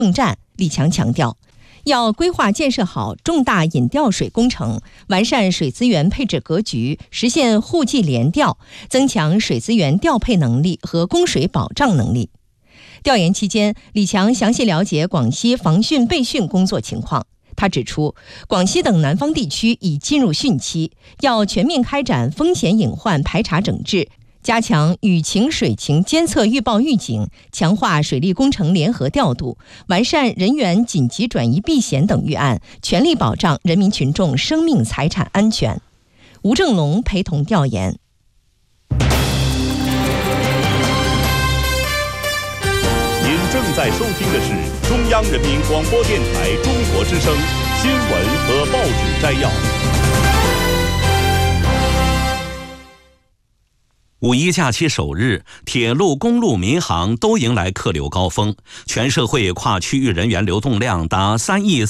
政战，李强强调，要规划建设好重大引调水工程，完善水资源配置格局，实现户际联调，增强水资源调配能力和供水保障能力。调研期间，李强详细了解广西防汛备汛工作情况。他指出，广西等南方地区已进入汛期，要全面开展风险隐患排查整治，加强雨情水情监测预报预警，强化水利工程联合调度，完善人员紧急转移避险等预案，全力保障人民群众生命财产安全。吴正龙陪同调研。 您正在收听的是中央人民广播电台中国之声新闻和报纸摘要。 五一假期首日，铁路、公路、民航都迎来客流高峰，全社会跨区域人员流动量达3亿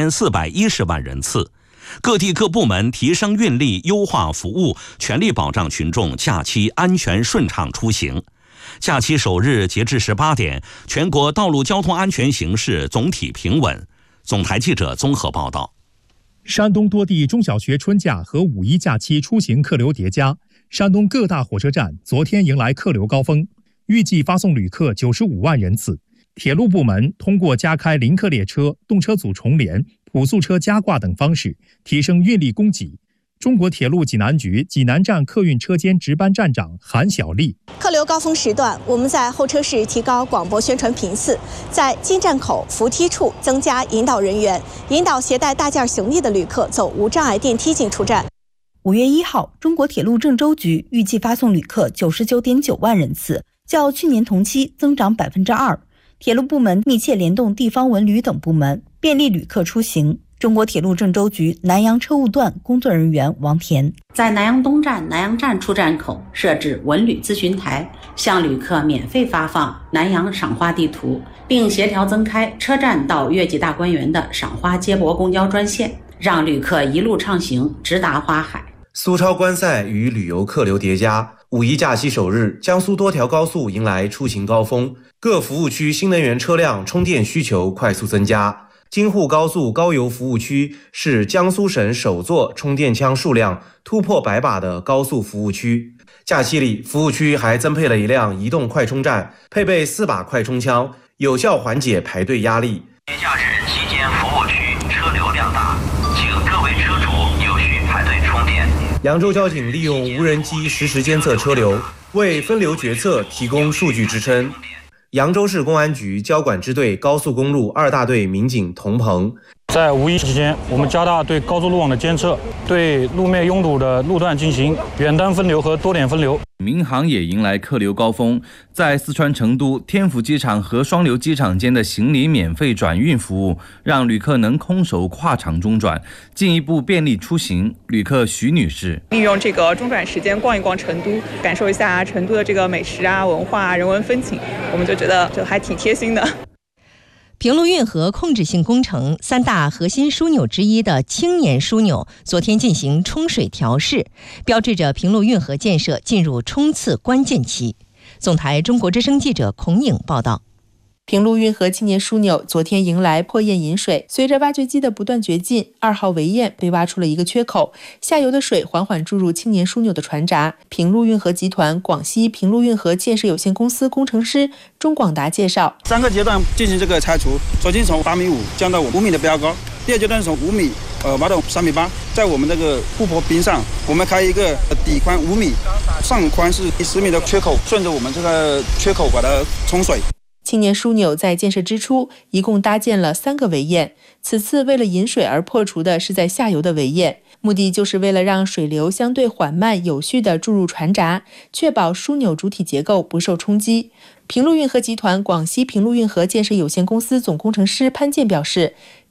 4410万人次。各地各部门提升运力，优化服务，全力保障群众假期安全顺畅出行。假期首日截至18点，全国道路交通安全形势总体平稳。总台记者综合报道。 山东多地中小学春假和五一假期出行客流叠加，山东各大火车站昨天迎来客流高峰，预计发送旅客95万人次。铁路部门通过加开临客列车、动车组重联、普速车加挂等方式，提升运力供给。中国铁路济南局济南站客运车间值班站长韩小丽： 客流高峰时段，我们在候车室提高广播宣传频次，在进站口、扶梯处增加引导人员，引导携带大件行李的旅客走无障碍电梯进出站。 5月1号，中国铁路郑州局预计发送旅客99.9万人次，较去年同期增长2%。铁路部门密切联动地方文旅等部门，便利旅客出行。中国铁路郑州局南阳车务段工作人员王田： 在南阳东站、南阳站出站口设置文旅咨询台，向旅客免费发放南阳赏花地图，并协调增开车站到越级大观园的赏花接驳公交专线，让旅客一路畅行，直达花海。 苏超观赛与旅游客流叠加，五一假期首日，江苏多条高速迎来出行高峰，各服务区新能源车辆充电需求快速增加。京沪高速高油服务区是江苏省首座充电枪数量突破100把的高速服务区。假期里，服务区还增配了一辆移动快充站，配备4把快充枪，有效缓解排队压力。 驾驶期间服务区车流量大，请各位车主有序排队充电。 扬州交警利用无人机实时监测车流，为分流决策提供数据支撑。扬州市公安局交管支队高速公路2大队民警童鹏： 在五一期间，我们加大对高速路网的监测，对路面拥堵的路段进行远单分流和多点分流。 民航也迎来客流高峰，在四川成都天府机场和双流机场间的行李免费转运服务，让旅客能空手跨场中转，进一步便利出行。旅客徐女士： 利用这个中转时间逛一逛成都，感受一下成都的这个美食啊、文化啊、人文风情，我们就觉得还挺贴心的。 平陆运河控制性工程3大核心枢纽之一的青年枢纽昨天进行冲水调试，标志着平陆运河建设进入冲刺关键期。总台中国之声记者孔颖报道。 平陆运河青年枢纽昨天迎来破堰引水，随着挖掘机的不断掘进，2号围堰被挖出了一个缺口，下游的水缓缓注入青年枢纽的船闸。平陆运河集团广西平陆运河建设有限公司工程师钟广达介绍 ，3个阶段进行这个拆除，首先从8.5米降到5米的标高，第二阶段从5米挖到3.8米，在我们这个护坡边上，我们开一个底宽5米，上宽是10米的缺口，顺着我们这个缺口把它冲水。 青年枢纽在建设之初一共搭建了3个围堰，此次为了引水而破除的是在下游的围堰，目的就是为了让水流相对缓慢有序地注入船闸，确保枢纽主体结构不受冲击。平陆运河集团广西平陆运河建设有限公司总工程师潘健表示，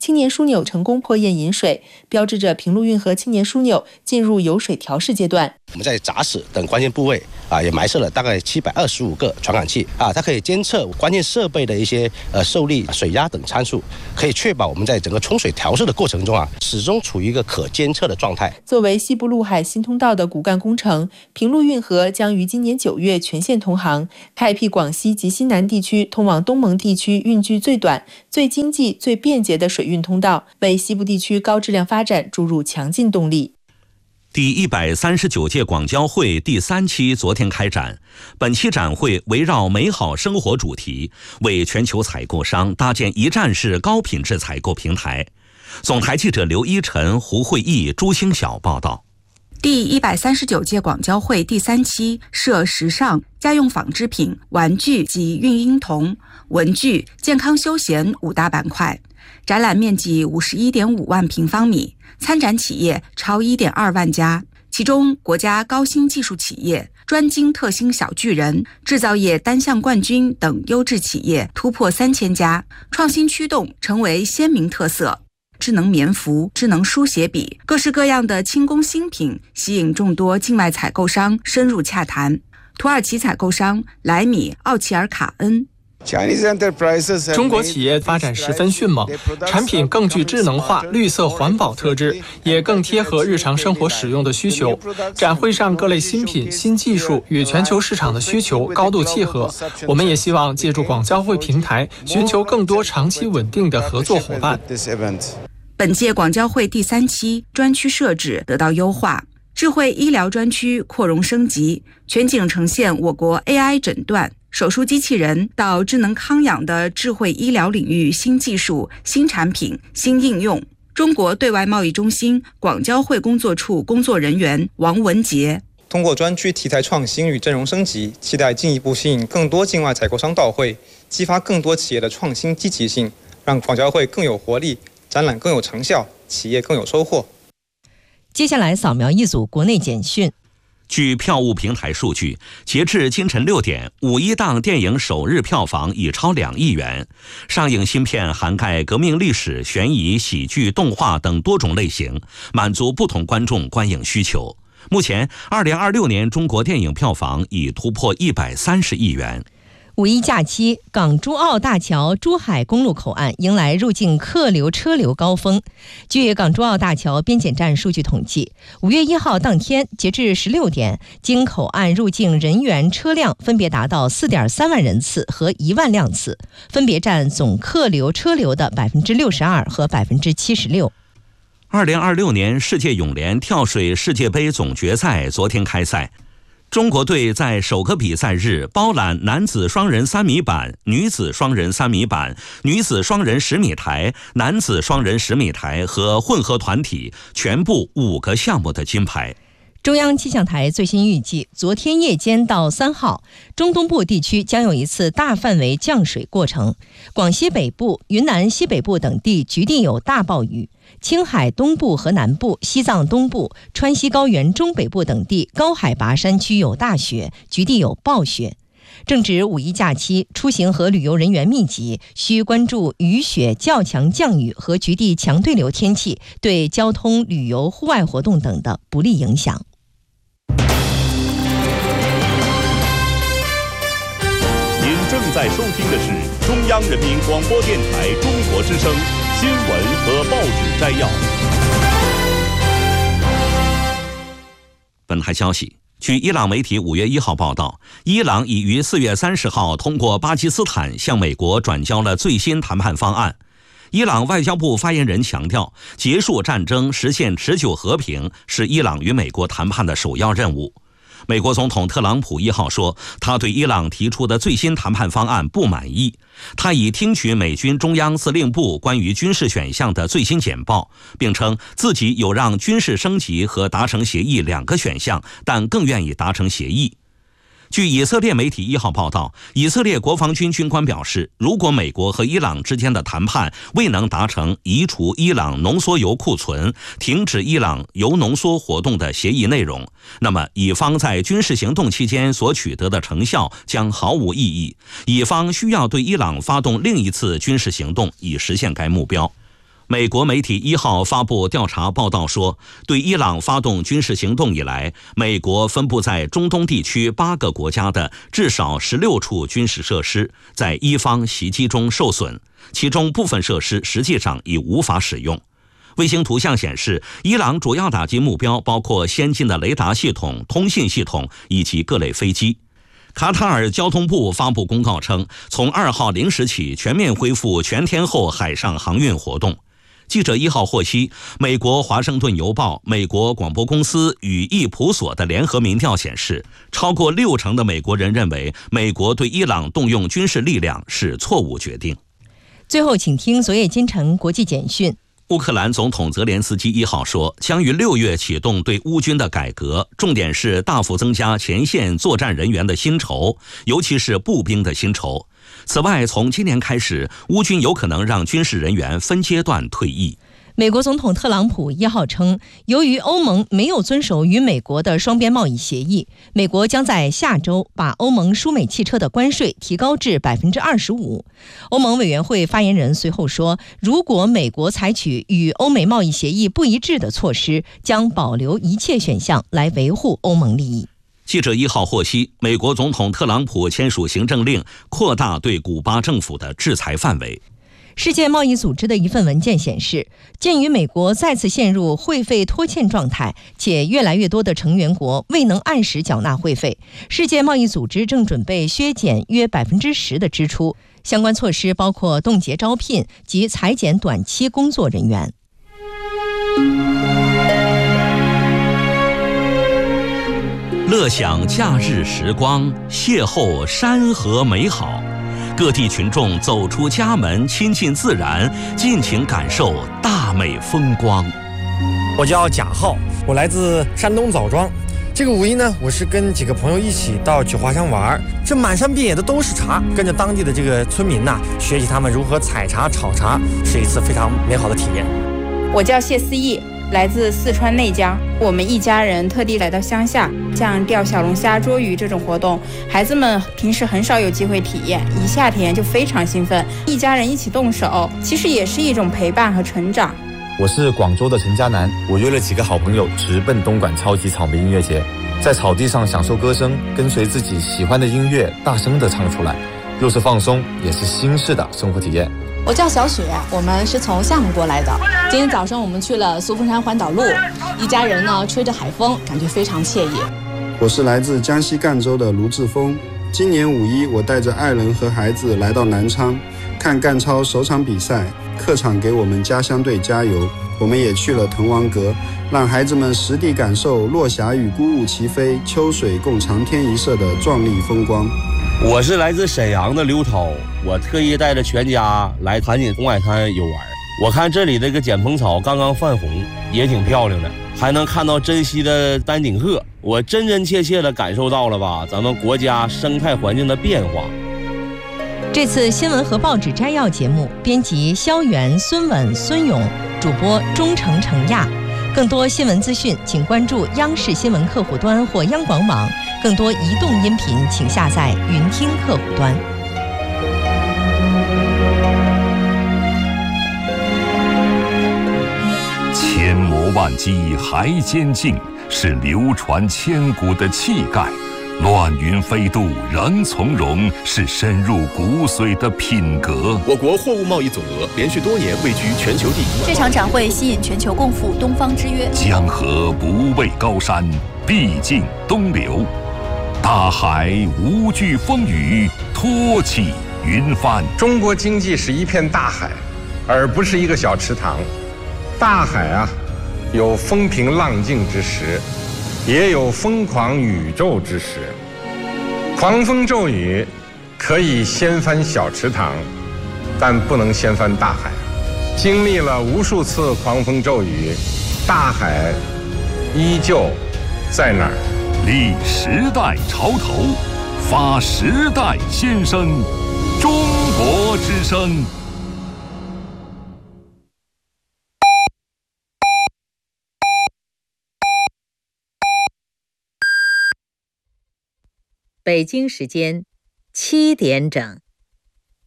青年枢纽成功破堰引水，标志着平陆运河青年枢纽进入有水调试阶段。 我们在闸室等关键部位也埋设了大概725个传感器它可以监测关键设备的一些受力、水压等参数，可以确保我们在整个冲水调试的过程中始终处于一个可监测的状态。 作为西部陆海新通道的骨干工程，平陆运河将于今年9月全线通航，开辟广西及西南地区通往东盟地区运距最短、最经济、最便捷的水运通道，为西部地区高质量发展注入强劲动力。 第139届广交会第3期昨天开展，本期展会围绕美好生活主题，为全球采购商搭建一站式高品质采购平台。总台记者刘一晨、胡慧义、朱星晓报道。 第139届广交会第3期设时尚、家用纺织品、玩具及孕婴童、文具、健康休闲5大板块，展览面积51.5万平方米，参展企业超1.2万家，其中国家高新技术企业、专精特新小巨人、制造业单项冠军等优质企业突破3000家，创新驱动成为鲜明特色。智能棉服、智能书写笔，各式各样的轻工新品吸引众多境外采购商深入洽谈。土耳其采购商莱米奥齐尔卡恩。 中国企业发展十分迅猛，产品更具智能化、绿色环保特质，也更贴合日常生活使用的需求。展会上各类新品、新技术与全球市场的需求高度契合。我们也希望借助广交会平台，寻求更多长期稳定的合作伙伴。 本届广交会第3期专区设置得到优化，智慧医疗专区扩容升级，全景呈现我国 AI 诊断、手术机器人到智能康养的智慧医疗领域新技术、新产品、新应用。中国对外贸易中心广交会工作处工作人员王文杰。 通过专区题材创新与阵容升级，期待进一步吸引更多境外采购商到会，激发更多企业的创新积极性，让广交会更有活力，展览更有成效，企业更有收获。 接下来扫描一组国内简讯。 据票务平台数据，截至今晨6点，5·1档电影首日票房已超2亿元。上映新片涵盖革命历史、悬疑、喜剧、动画等多种类型，满足不同观众观影需求。目前，2026年中国电影票房已突破130亿元。 5·1假期，港珠澳大桥珠海公路口岸迎来入境客流车流高峰。据港珠澳大桥边检站数据统计，5月1号当天，截至16点，经口岸入境人员车辆分别达到4.3万人次和1万辆次，分别占总客流车流的62%和76%。 2026年世界泳联跳水世界杯总决赛昨天开赛。中国队在首个比赛日包揽男子双人3米板、女子双人3米板、女子双人10米台、男子双人10米台和混合团体全部5个项目的金牌。 中央气象台最新预计，昨天夜间到3号，中东部地区将有一次大范围降水过程，广西北部、云南西北部等地局地有大暴雨，青海东部和南部、西藏东部、川西高原中北部等地高海拔山区有大雪，局地有暴雪。正值5·1假期，出行和旅游人员密集，需关注雨雪较强降雨和局地强对流天气对交通、旅游、户外活动等的不利影响。 您正在收听的是中央人民广播电台中国之声新闻和报纸摘要。 本台消息，据伊朗媒体5月1号报道，伊朗已于4月30号通过巴基斯坦向美国转交了最新谈判方案。伊朗外交部发言人强调，结束战争、实现持久和平是伊朗与美国谈判的首要任务。美国总统特朗普1号说，他对伊朗提出的最新谈判方案不满意。他已听取美军中央司令部关于军事选项的最新简报，并称自己有让军事升级和达成协议2个选项，但更愿意达成协议。据以色列媒体1号报道，以色列国防军军官表示，如果美国和伊朗之间的谈判未能达成移除伊朗浓缩铀库存、停止伊朗铀浓缩活动的协议内容，那么以方在军事行动期间所取得的成效将毫无意义，以方需要对伊朗发动另一次军事行动以实现该目标。 美国媒体1号发布调查报道说，对伊朗发动军事行动以来，美国分布在中东地区8个国家的至少16处军事设施在伊方袭击中受损，其中部分设施实际上已无法使用。卫星图像显示，伊朗主要打击目标包括先进的雷达系统、通信系统以及各类飞机。卡塔尔交通部发布公告称，从2号0时起全面恢复全天候海上航运活动。记者1号获悉，美国华盛顿邮报、美国广播公司与易普所的联合民调显示，超过60%的美国人认为美国对伊朗动用军事力量是错误决定。 最后，请听昨夜今晨国际简讯。 乌克兰总统泽连斯基1号说，将于6月启动对乌军的改革，重点是大幅增加前线作战人员的薪酬，尤其是步兵的薪酬。此外，从今年开始，乌军有可能让军事人员分阶段退役。 美国总统特朗普1号称，由于欧盟没有遵守与美国的双边贸易协议，美国将在下周把欧盟输美汽车的关税提高至 25%。欧盟委员会发言人随后说，如果美国采取与欧美贸易协议不一致的措施，将保留一切选项来维护欧盟利益。 记者1号获悉，美国总统特朗普签署行政令，扩大对古巴政府的制裁范围。 世界贸易组织的一份文件显示，鉴于美国再次陷入会费拖欠状态，且越来越多的成员国未能按时缴纳会费，世界贸易组织正准备削减约 10% 的支出。相关措施包括冻结招聘及裁减短期工作人员。 乐享假日时光，邂逅山河美好。各地群众走出家门，亲近自然，尽情感受大美风光。 我叫贾浩，我来自山东枣庄。这个五一呢，我是跟几个朋友一起到九华乡玩，这满山遍野的都是茶，跟着当地的这个村民呐，学习他们如何采茶、炒茶，是一次非常美好的体验。 我叫谢思义，来自四川内江，我们一家人特地来到乡下，像钓小龙虾、捉鱼这种活动，孩子们平时很少有机会体验，一夏天就非常兴奋，一家人一起动手，其实也是一种陪伴和成长。 我是广州的陈家南，我约了几个好朋友直奔东莞超级草莓音乐节，在草地上享受歌声，跟随自己喜欢的音乐大声地唱出来，又是放松，也是新式的生活体验。 我叫小雪，我们是从厦门过来的。今天早上我们去了苏峰山环岛路，一家人呢吹着海风，感觉非常惬意。 我是来自江西赣州的卢志峰，今年五一我带着爱人和孩子来到南昌，看赣超首场比赛，客场给我们家乡队加油。我们也去了滕王阁，让孩子们实地感受落霞与孤鹜齐飞，秋水共长天一色的壮丽风光。 我是来自沈阳的刘涛，我特意带着全家来盘锦红海滩游玩。我看这里这个剪蓬草刚刚泛红，也挺漂亮的，还能看到珍稀的丹顶鹤，我真真切切的感受到了吧咱们国家生态环境的变化。 这次新闻和报纸摘要节目，编辑肖元、孙稳、孙勇，主播钟程、程亚。更多新闻资讯，请关注央视新闻客户端或央广网。更多移动音频，请下载云听客户端。 千磨万击还坚劲，是流传千古的气概；乱云飞渡仍从容，是深入骨髓的品格。 我国货物贸易总额连续多年位居全球第一。 这场展会吸引全球共赴东方之约。 江河不畏高山，必尽东流；大海无惧风雨，托起云帆。 中国经济是一片大海，而不是一个小池塘。大海啊，有风平浪静之时，也有疯狂宇宙之时。狂风骤雨可以掀翻小池塘，但不能掀翻大海。经历了无数次狂风骤雨，大海依旧在那儿。 立时代潮头，发时代先声，中国之声。 北京时间7点整。